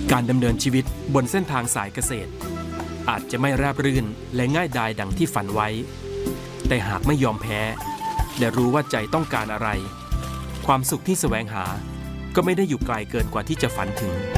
การดำเนินชีวิตบนเส้นทางสายเกษตรอาจจะไม่ราบรื่นและง่ายดายดังที่ฝันไว้แต่หากไม่ยอมแพ้และรู้ว่าใจต้องการอะไรความสุขที่แสวงหาก็ไม่ได้อยู่ไกลเกินกว่าที่จะฝันถึง